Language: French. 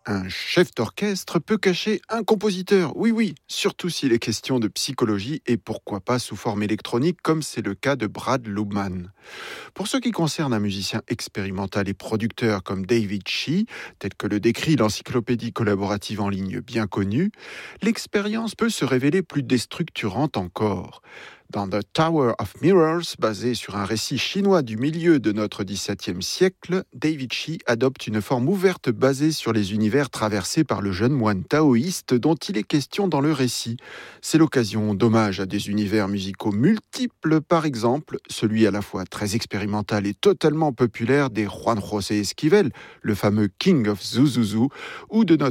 Un chef d'orchestre peut cacher un compositeur, oui oui, surtout s'il est question de psychologie et pourquoi pas sous forme électronique comme c'est le cas de Brad Lubman. Pour ce qui concerne un musicien expérimental et producteur comme David Shee, tel que le décrit l'encyclopédie collaborative en ligne bien connue, l'expérience peut se révéler plus déstructurante encore. Dans The Tower of Mirrors, basé sur un récit chinois du milieu de notre XVIIe siècle, David Shee adopte une forme ouverte basée sur les univers traversés par le jeune moine taoïste dont il est question dans le récit. C'est l'occasion d'hommage à des univers musicaux multiples, par exemple celui à la fois très expérimental et totalement populaire des Juan José Esquivel, le fameux King of Zuzuzu, ou de notre